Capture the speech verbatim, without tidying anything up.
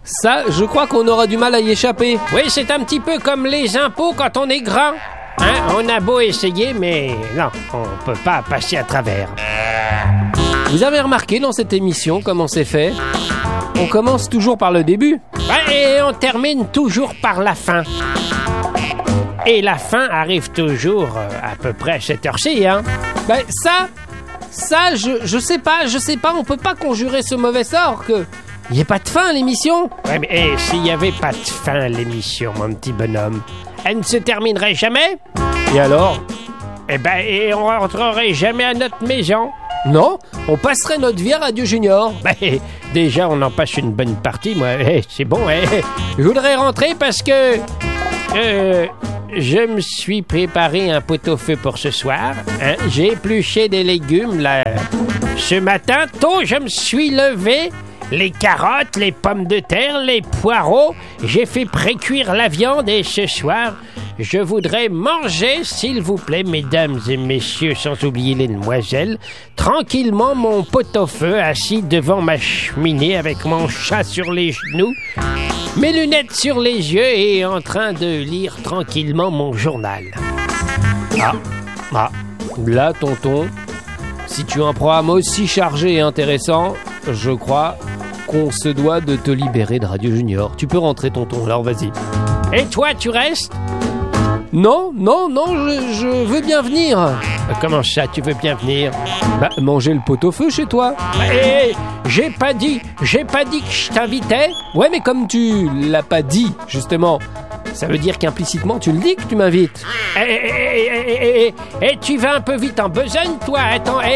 Ça, je crois qu'on aura du mal à y échapper. Oui, c'est un petit peu comme les impôts quand on est grand. Hein, on a beau essayer, mais non, on peut pas passer à travers. Vous avez remarqué dans cette émission comment c'est fait ? On commence toujours par le début. Ouais, et on termine toujours par la fin. Et la fin arrive toujours euh, à peu près à cette heure-ci, hein. Ben ça, ça, je, je sais pas, je sais pas, on peut pas conjurer ce mauvais sort que... Il n'y a pas de fin à l'émission. Ouais, mais hey, s'il n'y avait pas de fin à l'émission, mon petit bonhomme, elle ne se terminerait jamais. Et alors ? Eh ben, et on rentrerait jamais à notre maison. Non, on passerait notre vie à Radio Junior. Ben, déjà, on en passe une bonne partie, moi. Hey, c'est bon, hey. Je voudrais rentrer parce que... Euh, je me suis préparé un pot-au-feu pour ce soir. Hein. J'ai épluché des légumes, là. Ce matin, tôt, je me suis levé... Les carottes, les pommes de terre, les poireaux, j'ai fait pré-cuire la viande et ce soir, je voudrais manger, s'il vous plaît, mesdames et messieurs, sans oublier les demoiselles, tranquillement mon pot-au-feu assis devant ma cheminée avec mon chat sur les genoux, mes lunettes sur les yeux et en train de lire tranquillement mon journal. Ah, ah, là, tonton, si tu as un programme aussi chargé et intéressant, je crois qu'on se doit de te libérer de Radio Junior. Tu peux rentrer, tonton, alors vas-y. Et toi, tu restes ? Non, non, non, je, je veux bien venir. Comment ça, tu veux bien venir ? Bah, manger le pot-au-feu chez toi. Hé, j'ai pas dit, j'ai pas dit que je t'invitais. Ouais, mais comme tu l'as pas dit, justement, ça veut dire qu'implicitement, tu le dis que tu m'invites. Et, et, et, et, et, et tu vas un peu vite en besogne, toi. Attends, et,